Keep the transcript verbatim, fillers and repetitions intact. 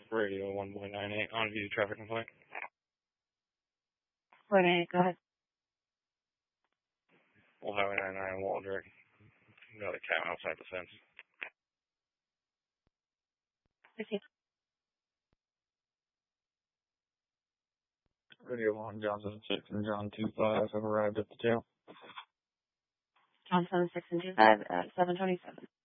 Radio one point nine eight on view traffic complaint. Point eight, go ahead. Well, Highway ninety-nine, Waldrick. Got a cat outside the fence. Okay. Radio one, Johnson six and John two five have arrived at the jail. Johnson six and two five at seven twenty-seven.